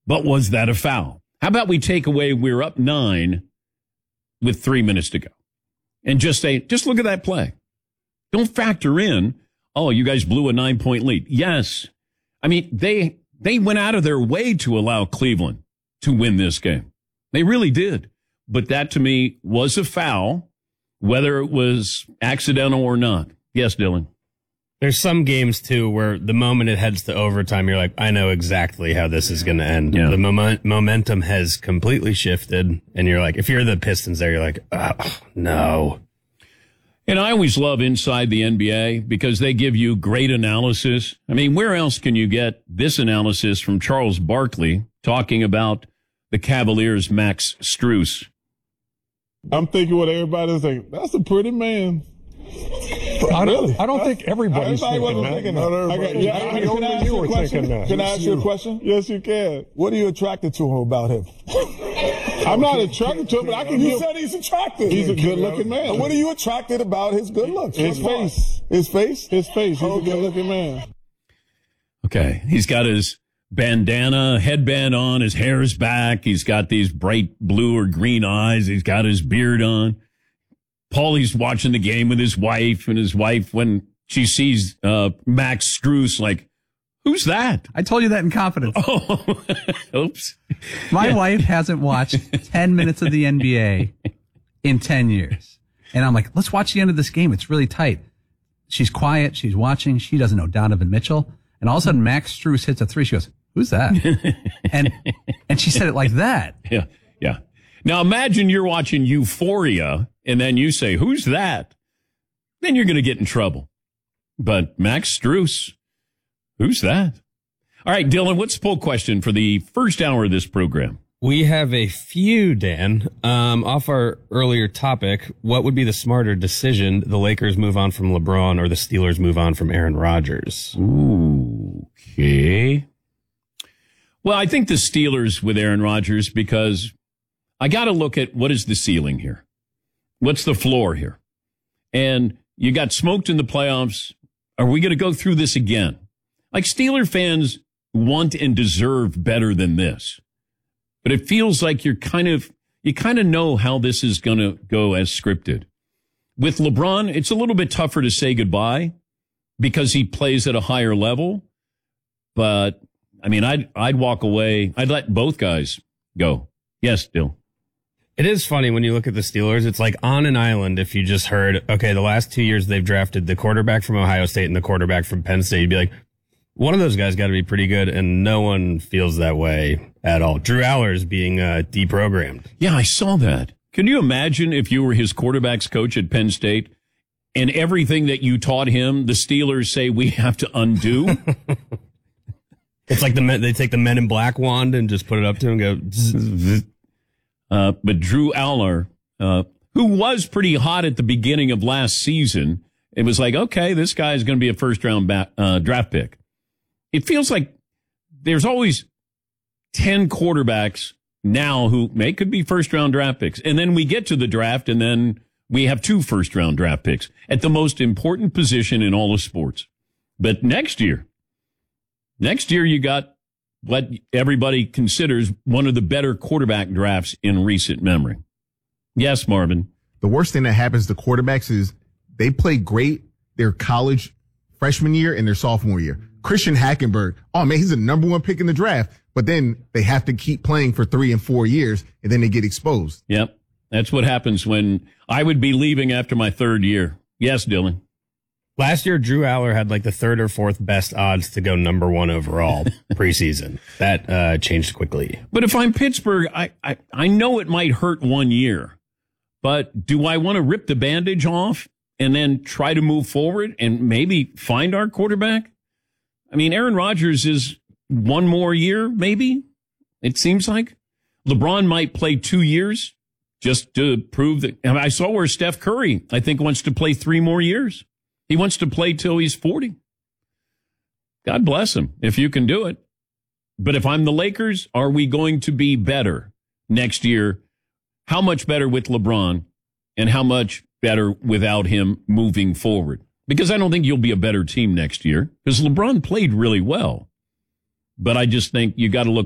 But was that a foul? How about we take away we're up 9 with 3 minutes to go and just say, just look at that play. Don't factor in, oh, you guys blew a 9-point lead. Yes. I mean, they went out of their way to allow Cleveland to win this game. They really did. But that to me was a foul, whether it was accidental or not. Yes, Dylan. There's some games, too, where the moment it heads to overtime, you're like, I know exactly how this is going to end. Yeah. The momentum has completely shifted, and you're like, if you're the Pistons there, you're like, oh, no. And I always love Inside the NBA because they give you great analysis. I mean, where else can you get this analysis from Charles Barkley talking about the Cavaliers' Max Strus? I'm thinking what everybody's thinking. That's a pretty man. I don't think everybody's thinking that. Can I ask you a question? Yes, you can. What are you attracted to him about him? I'm not attracted to him, but I can. You said he's attractive. He's a good-looking man. What are you attracted about his good looks? His face. His face? His face. He's a good-looking man. Okay. He's got his bandana, headband on. His hair is back. He's got these bright blue or green eyes. He's got his beard on. Paulie's watching the game with his wife, and his wife, when she sees Max Strus, like, who's that? I told you that in confidence. Oh, oops. My wife hasn't watched 10 minutes of the NBA in 10 years. And I'm like, let's watch the end of this game. It's really tight. She's quiet. She's watching. She doesn't know Donovan Mitchell. And all of a sudden, Max Strus hits a 3. She goes, who's that? and she said it like that. Yeah, yeah. Now imagine you're watching Euphoria, and then you say, who's that? Then you're going to get in trouble. But Max Strus, who's that? All right, Dylan, what's the poll question for the first hour of this program? We have a few, Dan. Off our earlier topic, what would be the smarter decision? The Lakers move on from LeBron or the Steelers move on from Aaron Rodgers? Ooh, okay. Well, I think the Steelers with Aaron Rodgers, because I got to look at what is the ceiling here. What's the floor here? And you got smoked in the playoffs. Are we going to go through this again? Like, Steeler fans want and deserve better than this. But it feels like you kind of know how this is going to go as scripted. With LeBron, it's a little bit tougher to say goodbye because he plays at a higher level. But, I mean, I'd walk away. I'd let both guys go. Yes, Bill. It is funny when you look at the Steelers. It's like on an island. If you just heard, okay, the last 2 years they've drafted the quarterback from Ohio State and the quarterback from Penn State, you'd be like, one of those guys got to be pretty good, and no one feels that way at all. Drew Allers being deprogrammed. Yeah, I saw that. Can you imagine if you were his quarterback's coach at Penn State and everything that you taught him, the Steelers say we have to undo? It's like they take the Men in Black wand and just put it up to him and go zzz. But Drew Aller, who was pretty hot at the beginning of last season, it was like, okay, this guy is going to be a first-round draft pick. It feels like there's always 10 quarterbacks now who could be first-round draft picks. And then we get to the draft, and then we have 2 first-round draft picks at the most important position in all of sports. But next year you got what everybody considers one of the better quarterback drafts in recent memory. Yes, Marvin. The worst thing that happens to quarterbacks is they play great their college freshman year and their sophomore year. Christian Hackenberg, oh man, he's the number 1 pick in the draft, but then they have to keep playing for 3 and 4 years and then they get exposed. Yep. That's what happens when I would be leaving after my 3rd year. Yes, Dylan. Last year, Drew Aller had like the 3rd or 4th best odds to go number 1 overall preseason. That changed quickly. But if I'm Pittsburgh, I know it might hurt 1 year, but do I want to rip the bandage off and then try to move forward and maybe find our quarterback? I mean, Aaron Rodgers is 1 more year, maybe, it seems like. LeBron might play 2 years just to prove that. And I saw where Steph Curry, I think, wants to play 3 more years. He wants to play till he's 40. God bless him if you can do it. But if I'm the Lakers, are we going to be better next year? How much better with LeBron and how much better without him moving forward? Because I don't think you'll be a better team next year because LeBron played really well. But I just think you got to look